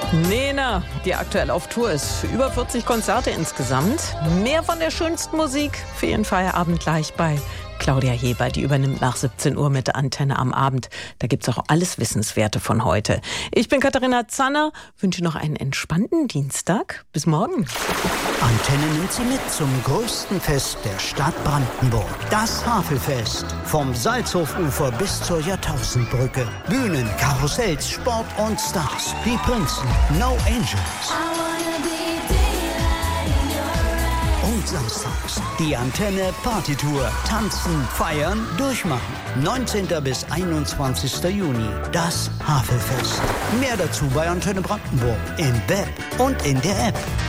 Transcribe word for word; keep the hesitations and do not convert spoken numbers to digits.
Nena, die aktuell auf Tour ist. Für über vierzig Konzerte insgesamt. Mehr von der schönsten Musik für Ihren Feierabend gleich bei Claudia Heber. Die übernimmt nach siebzehn Uhr mit der Antenne am Abend. Da gibt's auch alles Wissenswerte von heute. Ich bin Katharina Zanner, wünsche noch einen entspannten Dienstag. Bis morgen. Antenne nimmt Sie mit zum größten Fest der Stadt Brandenburg. Das Havelfest. Vom Salzhofufer bis zur Jahrtausendbrücke. Bühnen, Karussells, Sport und Stars. Die Prinzen, No Angels. Und samstags die Antenne Partytour. Tanzen, feiern, durchmachen. neunzehnten bis einundzwanzigsten Juni. Das Havelfest. Mehr dazu bei Antenne Brandenburg. Im Web und in der App.